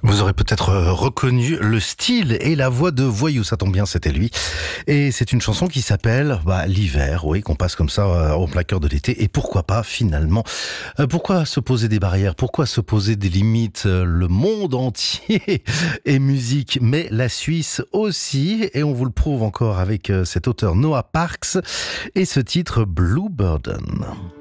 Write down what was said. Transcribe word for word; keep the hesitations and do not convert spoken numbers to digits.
Vous aurez peut-être euh, reconnu le style et la voix de Voyou, ça tombe bien, c'était lui. Et c'est une chanson qui s'appelle bah, l'hiver, oui, qu'on passe comme ça euh, au plein cœur de l'été. Et pourquoi pas finalement euh, Pourquoi se poser des barrières? Pourquoi se poser des limites? Euh, Le monde entier est musique, mais la Suisse aussi. Et on vous le prouve encore avec euh, cet auteur Noah Parks et ce titre Blue Burden.